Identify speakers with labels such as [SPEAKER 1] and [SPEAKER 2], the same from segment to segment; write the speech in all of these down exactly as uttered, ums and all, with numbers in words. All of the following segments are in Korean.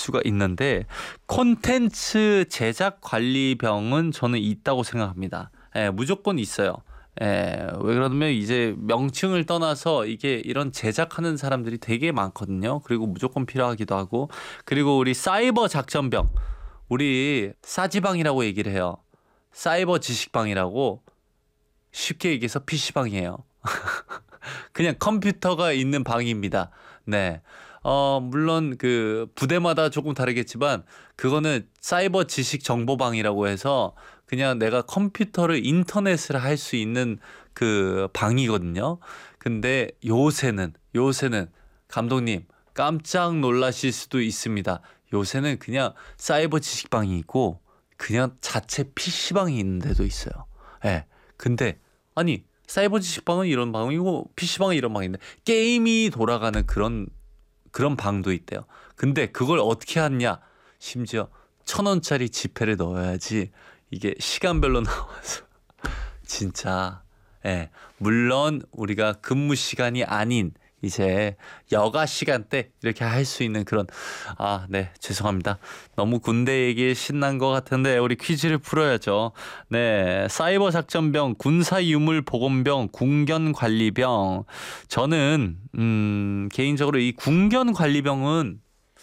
[SPEAKER 1] 수가 있는데 콘텐츠 제작 관리병은 저는 있다고 생각합니다. 예, 무조건 있어요. 예, 왜 그러냐면 이제 명칭을 떠나서 이게 이런 제작하는 사람들이 되게 많거든요. 그리고 무조건 필요하기도 하고, 그리고 우리 사이버 작전병, 우리 싸지방이라고 얘기를 해요. 사이버 지식방이라고. 쉽게 얘기해서 피시방이에요. 그냥 컴퓨터가 있는 방입니다. 네. 어, 물론 그 부대마다 조금 다르겠지만 그거는 사이버 지식 정보방이라고 해서 그냥 내가 컴퓨터를 인터넷을 할 수 있는 그 방이거든요. 근데 요새는 요새는 감독님 깜짝 놀라실 수도 있습니다. 요새는 그냥 사이버 지식방이 있고 그냥 자체 피시방이 있는 데도 있어요. 예. 네. 근데 아니 사이버 지식방은 이런 방이고 피시방은 이런 방인데 게임이 돌아가는 그런 그런 방도 있대요. 근데 그걸 어떻게 하냐? 심지어 천 원짜리 지폐를 넣어야지 이게 시간별로 나와서 진짜 예. 물론 우리가 근무 시간이 아닌 이제 여가 시간대 이렇게 할 수 있는 그런 아, 네, 죄송합니다. 너무 군대 얘기에 신난 것 같은데 우리 퀴즈를 풀어야죠. 네, 사이버 작전병, 군사 유물 보건병, 군견 관리병. 저는 음, 개인적으로 이 군견 관리병은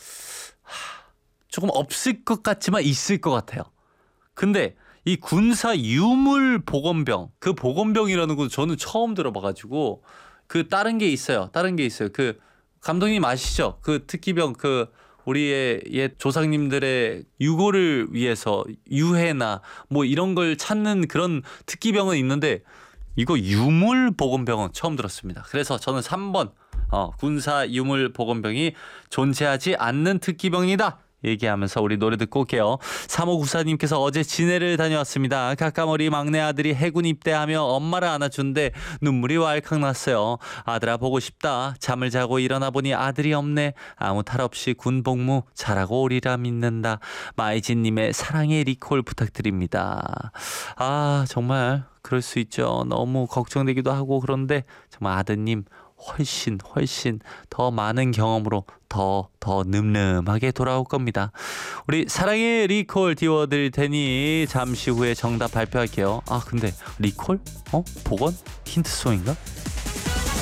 [SPEAKER 1] 조금 없을 것 같지만 있을 것 같아요. 근데 이 군사 유물 보건병, 그 보건병이라는 건 저는 처음 들어봐가지고 그 다른 게 있어요. 다른 게 있어요. 그 감독님 아시죠? 그 특기병 그 우리의 옛 조상님들의 유고를 위해서 유해나 뭐 이런 걸 찾는 그런 특기병은 있는데 이거 유물 보건병은 처음 들었습니다. 그래서 저는 삼 번 어, 군사 유물 보건병이 존재하지 않는 특기병이다. 얘기하면서 우리 노래 듣고 올게요. 삼오구사님께서 어제 진해를 다녀왔습니다. 가까머리 막내 아들이 해군 입대하며 엄마를 안아주는데 눈물이 왈칵 났어요. 아들아 보고 싶다. 잠을 자고 일어나 보니 아들이 없네. 아무 탈 없이 군 복무 잘하고 오리라 믿는다. 마이진님의 사랑의 리콜 부탁드립니다. 아, 정말 그럴 수 있죠. 너무 걱정되기도 하고 그런데 정말 아드님 훨씬 훨씬 더 많은 경험으로 더 더 늠름하게 돌아올 겁니다. 우리 사랑의 리콜 띄워드릴 테니 잠시 후에 정답 발표할게요. 아 근데 리콜? 어? 복원? 힌트송인가?